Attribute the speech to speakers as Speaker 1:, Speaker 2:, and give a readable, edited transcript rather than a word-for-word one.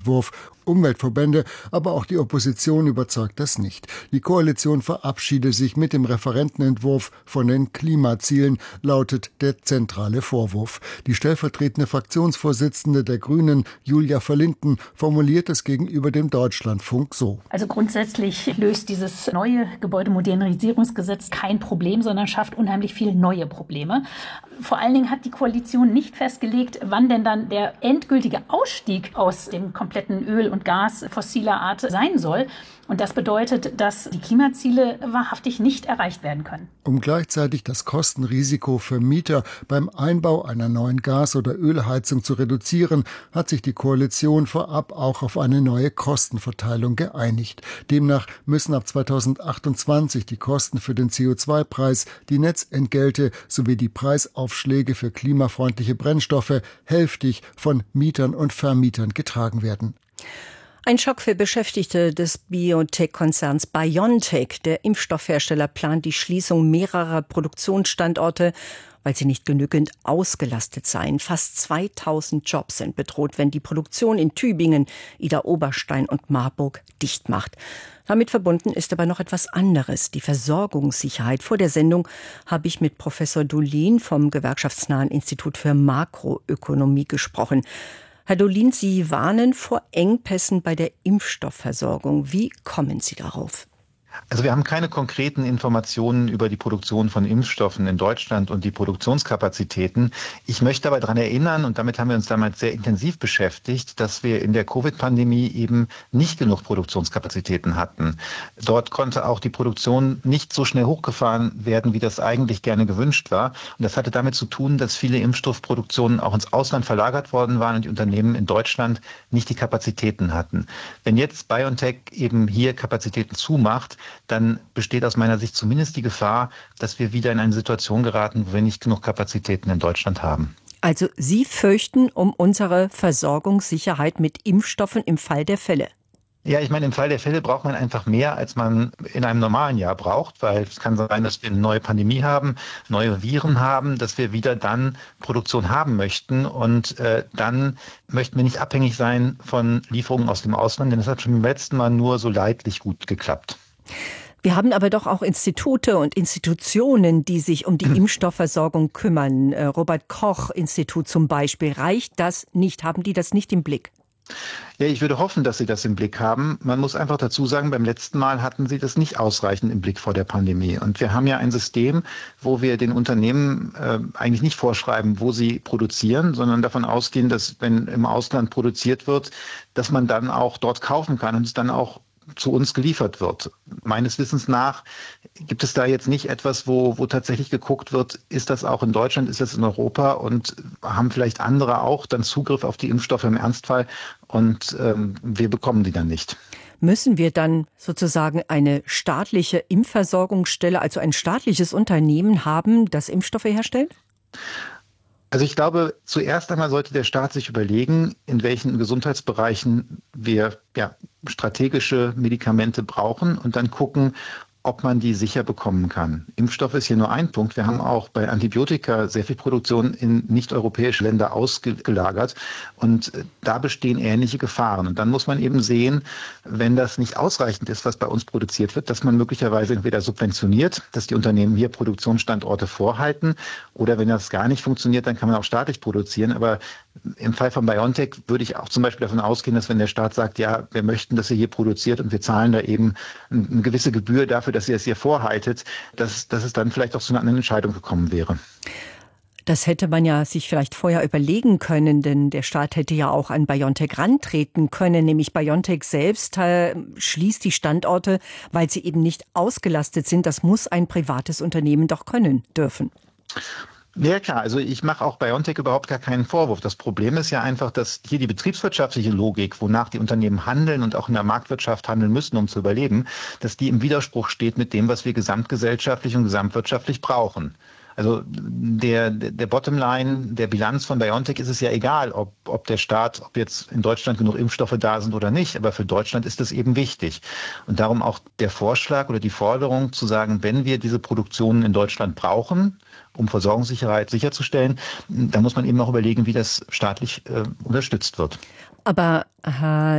Speaker 1: Entwurf. Umweltverbände, aber auch die Opposition überzeugt das nicht. Die Koalition verabschiede sich mit dem Referentenentwurf von den Klimazielen, lautet der zentrale Vorwurf. Die stellvertretende Fraktionsvorsitzende der Grünen, Julia Verlinden, formuliert es gegenüber dem Deutschlandfunk so.
Speaker 2: Also grundsätzlich löst dieses neue Gebäudemodernisierungsgesetz kein Problem, sondern schafft unheimlich viele neue Probleme. Vor allen Dingen hat die Koalition nicht festgelegt, wann denn dann der endgültige Ausstieg aus dem kompletten Öl- und Gas fossiler Art sein soll. Und das bedeutet, dass die Klimaziele wahrhaftig nicht erreicht werden können.
Speaker 1: Um gleichzeitig das Kostenrisiko für Mieter beim Einbau einer neuen Gas- oder Ölheizung zu reduzieren, hat sich die Koalition vorab auch auf eine neue Kostenverteilung geeinigt. Demnach müssen ab 2028 die Kosten für den CO2-Preis, die Netzentgelte sowie die Preisaufschläge für klimafreundliche Brennstoffe hälftig von Mietern und Vermietern getragen werden.
Speaker 3: Ein Schock für Beschäftigte des Biotech-Konzerns BioNTech. Der Impfstoffhersteller plant die Schließung mehrerer Produktionsstandorte, weil sie nicht genügend ausgelastet seien. Fast 2000 Jobs sind bedroht, wenn die Produktion in Tübingen, Idar-Oberstein und Marburg dicht macht. Damit verbunden ist aber noch etwas anderes, die Versorgungssicherheit. Vor der Sendung habe ich mit Professor Dolin vom Gewerkschaftsnahen Institut für Makroökonomie gesprochen. Herr Dolin, Sie warnen vor Engpässen bei der Impfstoffversorgung. Wie kommen Sie darauf?
Speaker 4: Also wir haben keine konkreten Informationen über die Produktion von Impfstoffen in Deutschland und die Produktionskapazitäten. Ich möchte aber daran erinnern, und damit haben wir uns damals sehr intensiv beschäftigt, dass wir in der Covid-Pandemie eben nicht genug Produktionskapazitäten hatten. Dort konnte auch die Produktion nicht so schnell hochgefahren werden, wie das eigentlich gerne gewünscht war. Und das hatte damit zu tun, dass viele Impfstoffproduktionen auch ins Ausland verlagert worden waren und die Unternehmen in Deutschland nicht die Kapazitäten hatten. Wenn jetzt BioNTech eben hier Kapazitäten zumacht, dann besteht aus meiner Sicht zumindest die Gefahr, dass wir wieder in eine Situation geraten, wo wir nicht genug Kapazitäten in Deutschland haben.
Speaker 3: Also Sie fürchten um unsere Versorgungssicherheit mit Impfstoffen im Fall der Fälle?
Speaker 4: Ja, ich meine, im Fall der Fälle braucht man einfach mehr, als man in einem normalen Jahr braucht, weil es kann sein, dass wir eine neue Pandemie haben, neue Viren haben, dass wir wieder dann Produktion haben möchten und dann möchten wir nicht abhängig sein von Lieferungen aus dem Ausland, denn das hat schon beim letzten Mal nur so leidlich gut geklappt.
Speaker 3: Wir haben aber doch auch Institute und Institutionen, die sich um die Impfstoffversorgung kümmern. Robert-Koch-Institut zum Beispiel. Reicht das nicht? Haben die das nicht im Blick?
Speaker 4: Ja, ich würde hoffen, dass Sie das im Blick haben. Man muss einfach dazu sagen, beim letzten Mal hatten Sie das nicht ausreichend im Blick vor der Pandemie. Und wir haben ja ein System, wo wir den Unternehmen eigentlich nicht vorschreiben, wo sie produzieren, sondern davon ausgehen, dass wenn im Ausland produziert wird, dass man dann auch dort kaufen kann und es dann auch zu uns geliefert wird. Meines Wissens nach gibt es da jetzt nicht etwas, wo tatsächlich geguckt wird, ist das auch in Deutschland, ist das in Europa und haben vielleicht andere auch dann Zugriff auf die Impfstoffe im Ernstfall und wir bekommen die dann nicht.
Speaker 3: Müssen wir dann sozusagen eine staatliche Impfversorgungsstelle, also ein staatliches Unternehmen haben, das Impfstoffe herstellt?
Speaker 4: Also ich glaube, zuerst einmal sollte der Staat sich überlegen, in welchen Gesundheitsbereichen wir strategische Medikamente brauchen und dann gucken, ob man die sicher bekommen kann. Impfstoff ist hier nur ein Punkt. Wir haben auch bei Antibiotika sehr viel Produktion in nicht-europäische Länder ausgelagert und da bestehen ähnliche Gefahren. Und dann muss man eben sehen, wenn das nicht ausreichend ist, was bei uns produziert wird, dass man möglicherweise entweder subventioniert, dass die Unternehmen hier Produktionsstandorte vorhalten oder wenn das gar nicht funktioniert, dann kann man auch staatlich produzieren. Aber im Fall von BioNTech würde ich auch zum Beispiel davon ausgehen, dass wenn der Staat sagt, ja, wir möchten, dass ihr hier produziert und wir zahlen da eben eine gewisse Gebühr dafür, dass ihr es hier vorhaltet, dass es dann vielleicht auch zu einer anderen Entscheidung gekommen wäre.
Speaker 3: Das hätte man ja sich vielleicht vorher überlegen können, denn der Staat hätte ja auch an BioNTech rantreten können, nämlich BioNTech selbst schließt die Standorte, weil sie eben nicht ausgelastet sind. Das muss ein privates Unternehmen doch können dürfen.
Speaker 4: Ja klar, also ich mache auch BioNTech überhaupt gar keinen Vorwurf. Das Problem ist ja einfach, dass hier die betriebswirtschaftliche Logik, wonach die Unternehmen handeln und auch in der Marktwirtschaft handeln müssen, um zu überleben, dass die im Widerspruch steht mit dem, was wir gesamtgesellschaftlich und gesamtwirtschaftlich brauchen. Also der Bottomline, der Bilanz von BioNTech ist es ja egal, ob der Staat, ob jetzt in Deutschland genug Impfstoffe da sind oder nicht, aber für Deutschland ist das eben wichtig. Und darum auch der Vorschlag oder die Forderung zu sagen, wenn wir diese Produktionen in Deutschland brauchen, um Versorgungssicherheit sicherzustellen, da muss man eben auch überlegen, wie das staatlich unterstützt wird.
Speaker 3: Aber